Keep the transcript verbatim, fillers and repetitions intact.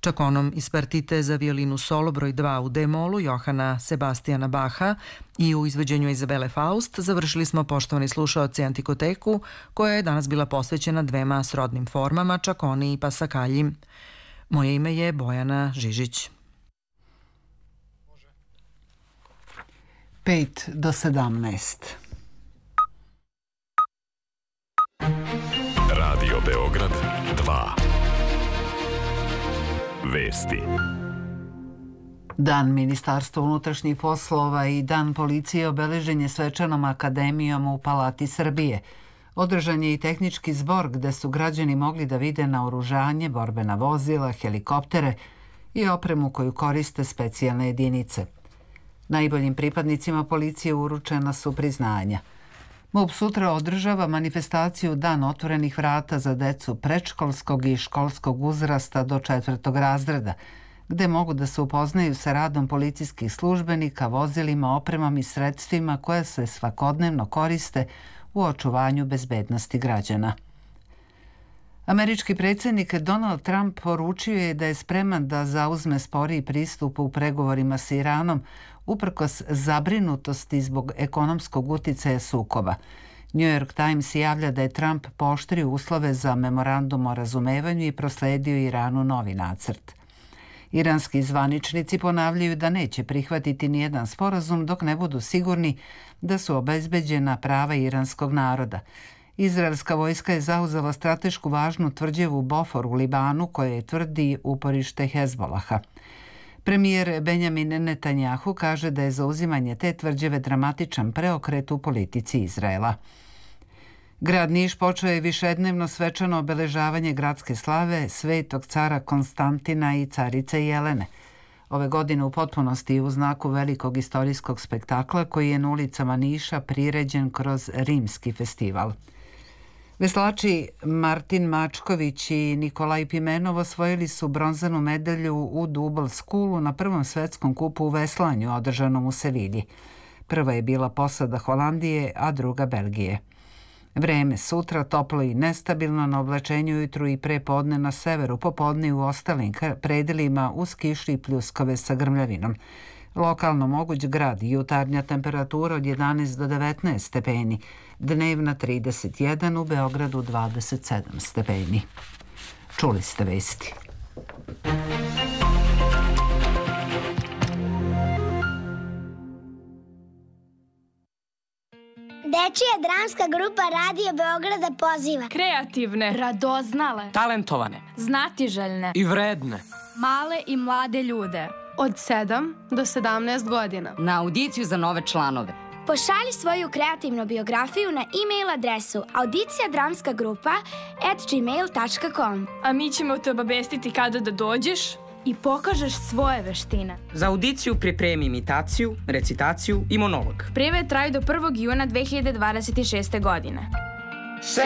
Čakonom iz partite za violinu solo broj dva u D-molu Johana Sebastijana Baha i u izvođenju Izabele Faust završili smo, poštovani slušaoci, Antikoteku, koja je danas bila posvećena dvema srodnim formama, čakoni i pasakalji. Moje ime je Bojana Žižić. pet do sedamnaest. Radio Beograd dva. Vesti. Dan Ministarstva unutrašnjih poslova i Dan policije obeležen je svečanom akademijom u Palati Srbije. Održan je i tehnički zbor gde su građani mogli da vide naoružanje, borbena vozila, helikoptere i opremu koju koriste specijalne jedinice. Najboljim pripadnicima policije uručena su priznanja. MUP sutra održava manifestaciju Dan otvorenih vrata za decu predškolskog i školskog uzrasta do četvrtog razreda, gde mogu da se upoznaju sa radom policijskih službenika, vozilima, opremom i sredstvima koje se svakodnevno koriste u očuvanju bezbednosti građana. Američki predsjednik Donald Trump poručio je da je spreman da zauzme sporiji pristup u pregovorima s Iranom, uprkos zabrinutosti zbog ekonomskog uticaja sukoba. New York Times javlja da je Trump pooštrio uslove za memorandum o razumevanju i prosledio Iranu novi nacrt. Iranski zvaničnici ponavljaju da neće prihvatiti nijedan sporazum dok ne budu sigurni da su obezbeđena prava iranskog naroda. Izraelska vojska je zauzela stratešku važnu tvrđavu Bofor u Libanu, koja je tvrdi uporište Hezbolaha. Premijer Benjamin Netanjahu kaže da je zauzimanje te tvrđave dramatičan preokret u politici Izraela. Grad Niš počeo je višednevno svečano obeležavanje gradske slave Svetog cara Konstantina i carice Jelene. Ove godine u potpunosti u znaku velikog istorijskog spektakla koji je na ulicama Niša priređen kroz Rimski festival. Veslači Martin Mačković i Nikolaj Pimenov osvojili su bronzanu medalju u Double Schoolu na prvom svetskom kupu u veslanju održanom u Sevilji. Prva je bila posada Holandije, a druga Belgije. Vreme sutra toplo i nestabilno, na oblačenju ujutru i pre podne na severu, popodne i u ostalim predelima uz kišu i pljuskove sa grmljavinom. Lokalno moguć grad i jutarnja temperatura od jedanaest do devetnaest stepeni, dnevna trideset jedan, u Beogradu dvadeset sedam stepeni. Čuli ste vesti. Dečija dramska grupa Radio Beograda poziva kreativne, radoznale, talentovane, znatiželjne i vredne, male i mlade ljude od sedam do sedamnaest godina na audiciju za nove članove. Pošalji svoju kreativnu biografiju na e-mail adresu audicija dramska grupa at gmail tačka com. A mi ćemo te obavestiti kada da dođeš i pokažeš svoje veštine. Za audiciju pripremi imitaciju, recitaciju i monolog. Prijave traju do prvog juna dve hiljade dvadeset šeste godine.